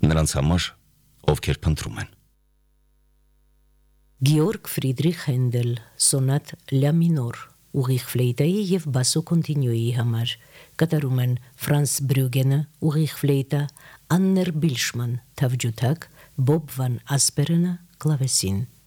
նրանց համար, ովքեր փնտրում են։ Գեորգ Ֆրիդրիխ Հենդել, սոնատ լա մինոր, ուղիղ ֆլեյտայի և բասո կոնտինյուի համար, կատարում են Ֆրանս Բրյուգենը, ուղիղ ֆլեյտա, Աններ Բիլշման, թավջութակ, Բոբ վան Ասպերենը, կլավեսին։